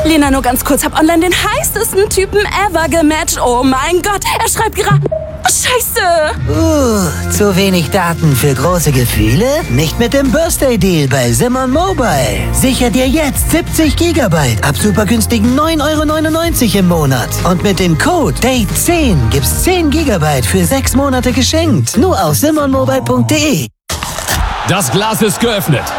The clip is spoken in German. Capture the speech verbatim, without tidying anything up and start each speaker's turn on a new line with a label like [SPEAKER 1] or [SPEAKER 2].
[SPEAKER 1] Lena, nur ganz kurz, hab online den heißesten Typen ever gematcht. Oh mein Gott, er schreibt gerade... Scheiße!
[SPEAKER 2] Uh, zu wenig Daten für große Gefühle? Nicht mit dem Birthday-Deal bei Simon Mobile. Sicher dir jetzt siebzig Gigabyte ab super günstigen neun Euro neunundneunzig im Monat. Und mit dem Code Date zehn gibt's zehn Gigabyte für sechs Monate geschenkt. Nur auf simon mobile punkt de.
[SPEAKER 3] Das Glas ist geöffnet.